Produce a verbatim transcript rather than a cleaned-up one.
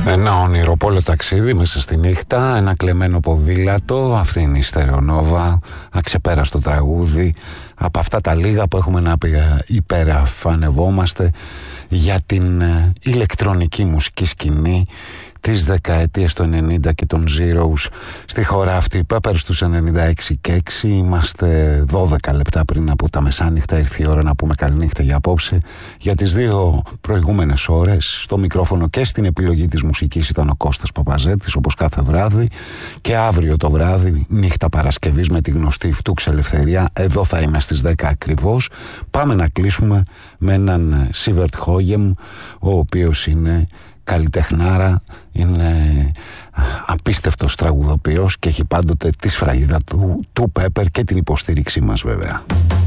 Ένα ονειροπόλο ταξίδι μέσα στη νύχτα, ένα κλεμμένο ποδήλατο, αυτή είναι η Στερεονόβα, αξεπέραστο τραγούδι, από αυτά τα λίγα που έχουμε να υπεραφανευόμαστε για την ηλεκτρονική μουσική σκηνή της δεκαετίας του ενενήντα και των Zeros στη χώρα αυτή. Πέπερ στους ενενήντα έξι και έξι, είμαστε δώδεκα λεπτά πριν από τα μεσάνυχτα. Ήρθε η ώρα να πούμε καληνύχτα για απόψε. Για τις δύο προηγούμενες ώρες στο μικρόφωνο και στην επιλογή της μουσικής ήταν ο Κώστας Παπαζέτης, όπως κάθε βράδυ, και αύριο το βράδυ νύχτα Παρασκευής με τη γνωστή Φτούξ Ελευθερία. Εδώ θα είμαι στις δέκα ακριβώς. Πάμε να κλείσουμε με έναν Σίβερτ Χόγεμ, ο οποίος είναι καλλιτεχνάρα, είναι απίστευτος τραγουδοποιός και έχει πάντοτε τη σφραγίδα του, του Πέπερ και την υποστήριξή μας βέβαια.